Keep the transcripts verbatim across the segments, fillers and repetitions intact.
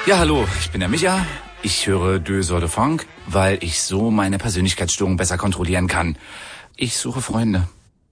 Ja, hallo, ich bin der Micha. Ich höre Deux Heures de Funk, weil ich so meine Persönlichkeitsstörung besser kontrollieren kann. Ich suche Freunde.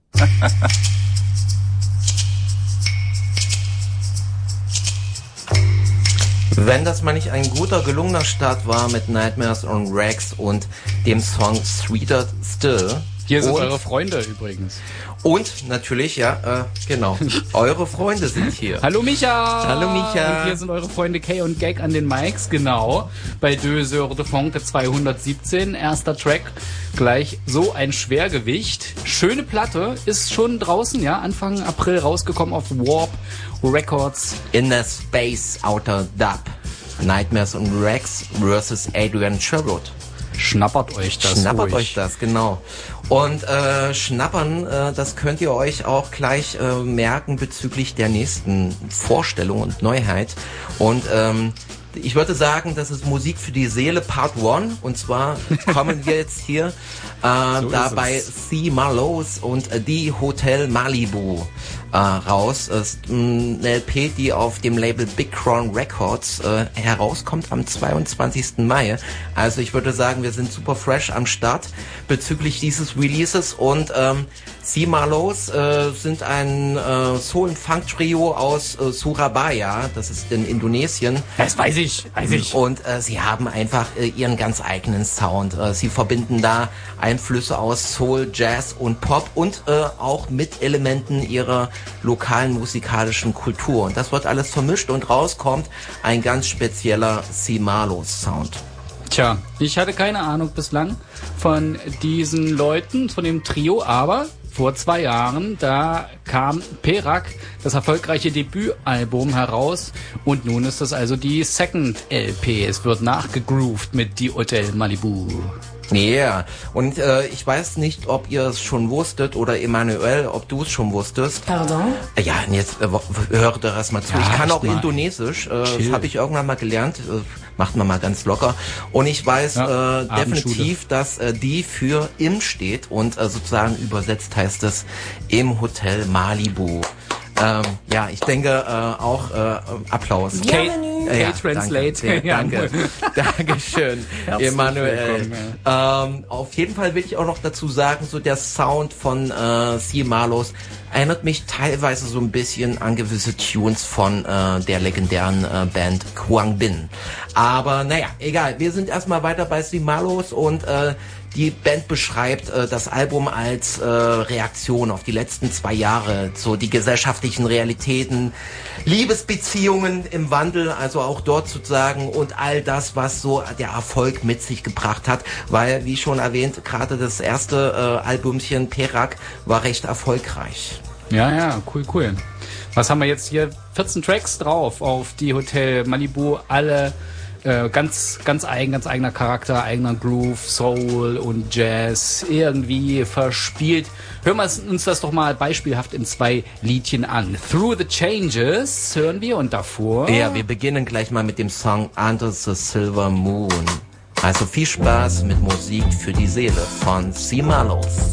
Wenn das mal nicht ein guter, gelungener Start war mit Nightmares on Rags und dem Song Sweeter Still. Hier sind und, eure Freunde übrigens. Und natürlich, ja, äh, genau, eure Freunde sind hier. Hallo Micha! Hallo Micha! Und hier sind eure Freunde Kay und Gag an den Mics, genau. Bei Deux Heures de Funk, der zweihundertsiebzehn, erster Track. Gleich so ein Schwergewicht. Schöne Platte, ist schon draußen, ja, Anfang April rausgekommen auf Warp Records. Inner Space Outer Dub. Nightmares on Rags versus Adrian Sherwood. Schnappert euch das Schnappert ruhig. euch das, genau. Und äh, schnappern, äh, das könnt ihr euch auch gleich äh, merken bezüglich der nächsten Vorstellung und Neuheit. Und ähm, ich würde sagen, das ist Musik für die Seele Part eins. Und zwar kommen wir jetzt hier äh, So da bei C. Marlowe's und äh, die Hotel Malibu äh, raus. Es ist eine L P, die auf dem Label Big Crown Records äh, herauskommt am zweiundzwanzigsten Mai. Also ich würde sagen, wir sind super fresh am Start bezüglich dieses Releases. Und ähm, C. Marlowe's äh, sind ein äh, Soul- und Funk-Trio aus äh, Surabaya. Das ist in Indonesien. Das weiß ich, weiß ich. Und äh, sie haben einfach äh, ihren ganz eigenen Sound. Äh, sie verbinden da Einflüsse aus Soul, Jazz und Pop und äh, auch mit Elementen ihrer lokalen musikalischen Kultur. Und das wird alles vermischt und rauskommt ein ganz spezieller C. Marlowe's Sound. Tja, ich hatte keine Ahnung bislang von diesen Leuten, von dem Trio, aber vor zwei Jahren, da kam Perak, das erfolgreiche Debütalbum, heraus und nun ist das also die Second L P. Es wird nachgegroovt mit Die Hotel Malibu. Ja, yeah. Und äh, ich weiß nicht, ob ihr es schon wusstet oder Emanuel, ob du es schon wusstest. Pardon? Äh, ja, und jetzt äh, hör doch erst mal zu. Ja, ich kann auch mal. Indonesisch, äh, das Chill. habe ich irgendwann mal gelernt. Äh, macht man mal ganz locker. Und ich weiß Ja, äh, definitiv, dass äh, die für im steht und äh, sozusagen übersetzt heißt es im Hotel Malibu. Ähm, ja, ich denke äh, auch äh, Applaus. Kate, Äh, ja, Kate Translate. Danke, Ja, danke, Dankeschön, Herzlich Emanuel. willkommen, Ähm, auf jeden Fall will ich auch noch dazu sagen, so der Sound von äh, C. Marlowe's erinnert mich teilweise so ein bisschen an gewisse Tunes von äh, der legendären äh, Band Quang Bin. Aber naja, egal. Wir sind erstmal weiter bei C. Marlowe's und äh, die Band beschreibt äh, das Album als äh, Reaktion auf die letzten zwei Jahre, so die gesellschaftlichen Realitäten, Liebesbeziehungen im Wandel, also auch dort sozusagen und all das, was so der Erfolg mit sich gebracht hat, weil, wie schon erwähnt, gerade das erste äh, Albumchen Perak war recht erfolgreich. Ja, ja, cool, cool. Was haben wir jetzt hier? vierzehn Tracks drauf auf Die Hotel Malibu, alle Äh, ganz, ganz eigen, ganz eigener Charakter, eigener Groove, Soul und Jazz, irgendwie verspielt. Hören wir uns das doch mal beispielhaft in zwei Liedchen an. Through the Changes hören wir und davor... Ja, wir beginnen gleich mal mit dem Song Under the Silver Moon. Also viel Spaß mit Musik für die Seele von C. Marlowe.